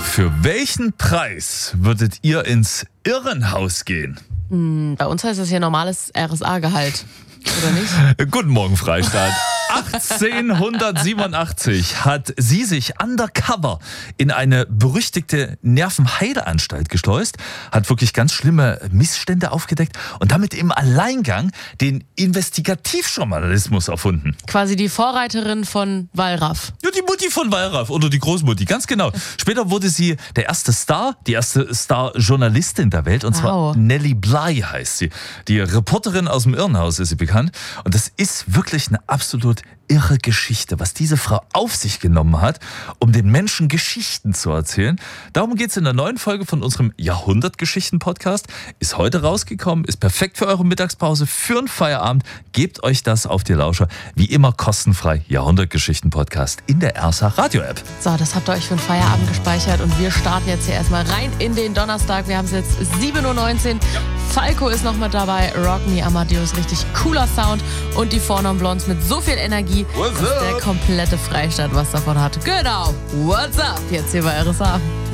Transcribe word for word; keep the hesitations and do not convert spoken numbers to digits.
für welchen Preis würdet ihr ins Irrenhaus gehen? Hm, bei uns heißt das hier normales R S A-Gehalt, oder nicht? Guten Morgen, Freistaat. achtzehnhundertsiebenundachtzig hat sie sich undercover in eine berüchtigte Nervenheilanstalt geschleust, hat wirklich ganz schlimme Missstände aufgedeckt und damit im Alleingang den Investigativjournalismus erfunden. Quasi die Vorreiterin von Wallraff. Ja, die Mutti von Wallraff oder die Großmutti, ganz genau. Später wurde sie der erste Star, die erste Star-Journalistin der Welt, und zwar Wow. Nellie Bly heißt sie. Die Reporterin aus dem Irrenhaus ist sie bekannt, und das ist wirklich eine absolut irre Geschichte, was diese Frau auf sich genommen hat, um den Menschen Geschichten zu erzählen. Darum geht es in der neuen Folge von unserem Jahrhundertgeschichten-Podcast. Ist heute rausgekommen, ist perfekt für eure Mittagspause, für einen Feierabend. Gebt euch das auf die Lauscher. Wie immer kostenfrei Jahrhundertgeschichten-Podcast in der R S A Radio-App. So, das habt ihr euch für den Feierabend gespeichert und wir starten jetzt hier erstmal rein in den Donnerstag. Wir haben es jetzt sieben Uhr neunzehn. Falco ist noch mit dabei, Rock Me Amadeus, richtig cooler Sound und die Four Non Blondes mit so viel Energie, What's dass up? der komplette Freistaat was davon hat. Genau, what's up? Jetzt hier bei R S A.